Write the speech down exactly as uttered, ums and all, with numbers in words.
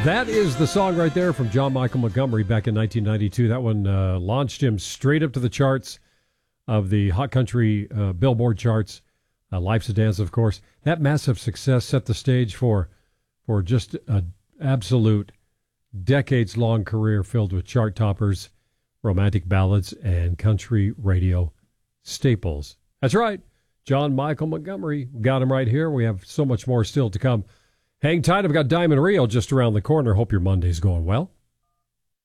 That is the song right there from John Michael Montgomery back in nineteen ninety-two. That one uh, launched him straight up to the charts of the Hot Country uh, Billboard charts. Uh, Life's a Dance, of course. That massive success set the stage for for just an absolute decades-long career filled with chart toppers, romantic ballads, and country radio staples. That's right, John Michael Montgomery. We got him right here. We have so much more still to come. Hang tight. I've got Diamond Rio just around the corner. Hope your Monday's going well.